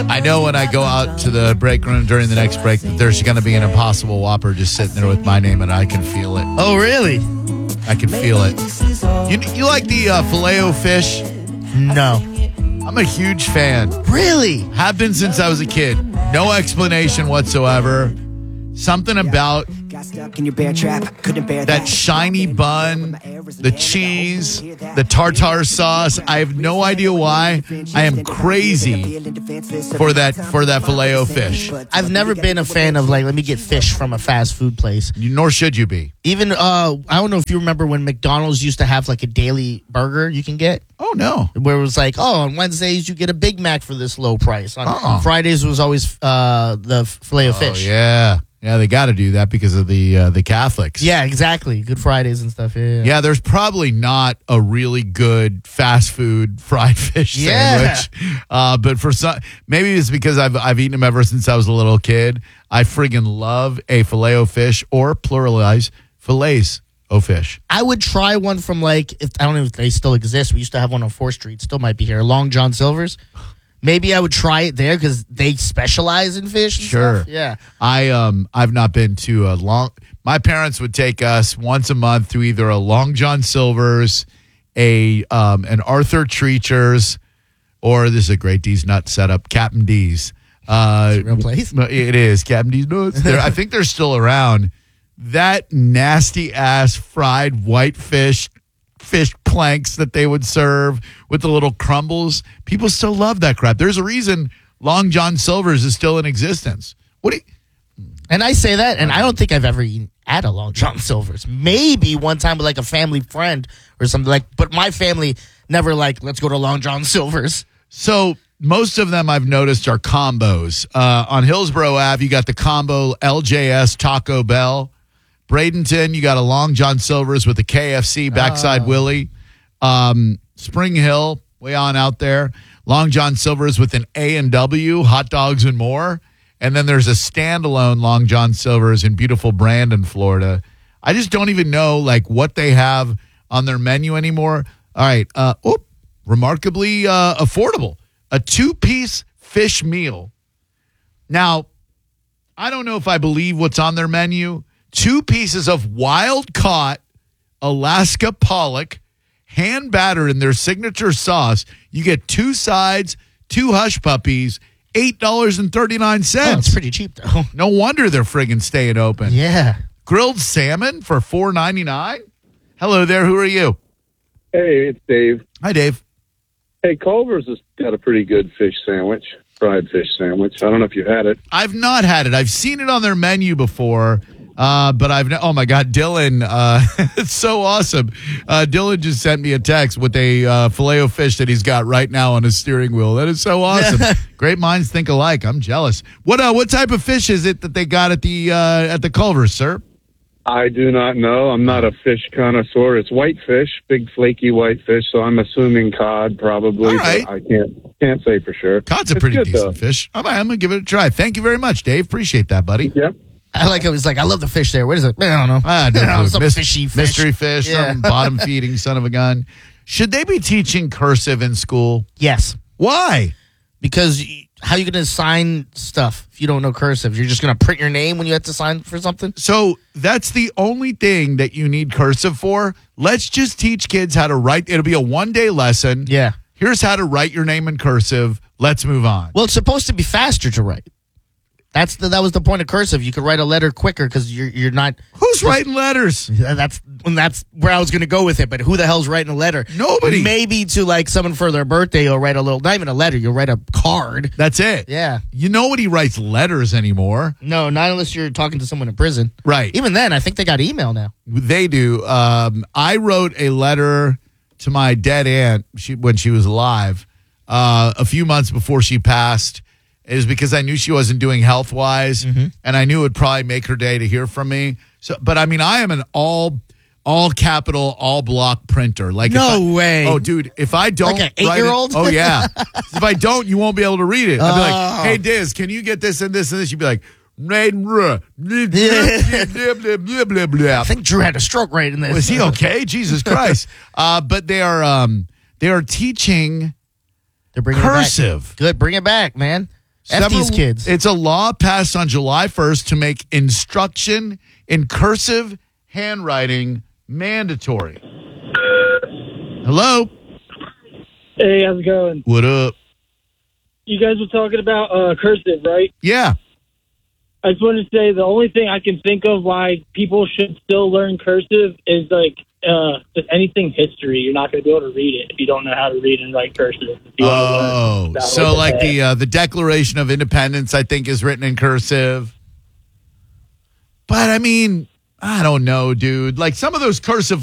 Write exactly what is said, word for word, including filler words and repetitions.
I know when I go out to the break room during the next break that there's going to be an Impossible Whopper just sitting there with my name, and I can feel it. Oh, really? I can feel it. You, you like the uh, Filet-O-Fish? No. I'm a huge fan. Really? Have been since I was a kid. No explanation whatsoever. Something about that shiny bun, the cheese, the tartar sauce. I have no idea why. I am crazy for that for that Filet-O-Fish. I've never been a fan of, like, let me get fish from a fast food place. Nor should you be. Even, uh, I don't know if you remember when McDonald's used to have, like, a daily burger you can get. Oh, no. Where it was like, oh, on Wednesdays you get a Big Mac for this low price. On, Uh-uh. on Fridays it was always uh, the Filet-O-Fish. Oh, yeah. Yeah, they got to do that because of the uh, the Catholics. Yeah, exactly. Good Fridays and stuff. Yeah, yeah. Yeah, there's probably not a really good fast food fried fish Yeah. sandwich. Uh, but for some, maybe it's because I've I've eaten them ever since I was a little kid. I friggin' love a Filet-O-Fish, or pluralize fillets o fish. I would try one from, like, if I don't know if they still exist. We used to have one on fourth Street. Still might be here. Long John Silver's. Maybe I would try it there because they specialize in fish and Sure. stuff. Yeah. I um I've not been to a long. My parents would take us once a month to either a Long John Silver's, a um an Arthur Treacher's, or this is a great D's Nut setup, Captain D's. Uh, Real place? It is Captain D's Nuts. They're- I think they're still around. That nasty ass fried white fish. Fish planks that they would serve with the little crumbles. People still love that crap. There's a reason Long John Silver's is still in existence. What do you, And I say that, and I don't think I've ever eaten at a Long John Silver's. Maybe one time with, like, a family friend or something, like, but my family never, like, let's go to Long John Silver's. So most of them I've noticed are combos. Uh, on Hillsborough Avenue, you got the combo L J S Taco Bell. Bradenton, you got a Long John Silver's with a K F C Backside Oh. Willie. Um, Spring Hill, way on out there. Long John Silver's with an A and W, hot dogs and more. And then there's a standalone Long John Silver's in beautiful Brandon, Florida. I just don't even know, like, what they have on their menu anymore. All right. Uh, oh, remarkably uh, affordable. A two-piece fish meal. Now, I don't know if I believe what's on their menu. Two pieces of wild-caught Alaska pollock, hand battered in their signature sauce. You get two sides, two hush puppies, eight dollars and thirty-nine Oh, cents. it's pretty cheap, though. No wonder they're friggin' staying open. Yeah. Grilled salmon for four ninety-nine. Hello there. Who are you? Hey, it's Dave. Hi, Dave. Hey, Culver's has got a pretty good fish sandwich, fried fish sandwich. I don't know if you had it. I've not had it. I've seen it on their menu before. Uh, but I've, oh my God, Dylan, uh, it's so awesome. Uh, Dylan just sent me a text with a uh, Filet-O-Fish that he's got right now on his steering wheel. That is so awesome. Great minds think alike. I'm jealous. What, uh, what type of fish is it that they got at the, uh, at the Culver's, sir? I do not know. I'm not a fish connoisseur. It's whitefish, big flaky whitefish, so I'm assuming cod probably. All right. But I can't can't say for sure. Cod's a It's pretty good, decent though. fish. I'm, I'm going to give it a try. Thank you very much, Dave. Appreciate that, buddy. Yep. I like it. Was like, I love the fish there. What is it? I don't know. Ah, no, I don't know, no, some mys- fishy fish. Mystery fish, Yeah. some bottom feeding son of a gun. Should they be teaching cursive in school? Yes. Why? Because y- how are you going to sign stuff if you don't know cursive? You're just going to print your name when you have to sign for something? So that's the only thing that you need cursive for. Let's just teach kids how to write. It'll be a one-day lesson. Yeah. Here's how to write your name in cursive. Let's move on. Well, it's supposed to be faster to write. That's the, that was the point of cursive. You could write a letter quicker because you're you're not. Who's writing letters? That's and that's where I was going to go with it. But who the hell's writing a letter? Nobody. Maybe to, like, someone for their birthday, you'll write a little. Not even a letter. You'll write a card. That's it. Yeah. You nobody writes letters anymore. No, not unless you're talking to someone in prison. Right. Even then, I think they got email now. They do. Um, I wrote a letter to my dead aunt she, when she was alive uh, a few months before she passed. It was because I knew she wasn't doing health-wise, Mm-hmm. and I knew it would probably make her day to hear from me. So, but I mean, I am an all, all capital, all block printer. Like, No if I- way. Oh, dude, if I don't, Like an write it- eight-year-old? oh yeah. If I don't, you won't be able to read it. I'd be Oh. like, hey, Diz, can you get this and this and this? You'd be like, blah, blah, blah, blah, blah, blah, blah, blah. I think Drew had a stroke right in this. Was he okay? Jesus Christ! Uh, but they are um, they are teaching They're bringing cursive. It back. Good, bring it back, man. F these Several- kids. It's a law passed on July first to make instruction in cursive handwriting mandatory. Hello? Hey, how's it going? What up? You guys were talking about uh, cursive, right? Yeah. I just wanted to say the only thing I can think of why people should still learn cursive is like uh, just anything history. You're not going to be able to read it if you don't know how to read and write cursive. If you wanna learn Oh, about so what like the the uh, the Declaration of Independence, I think, is written in cursive. But I mean, I don't know, dude. Like some of those cursive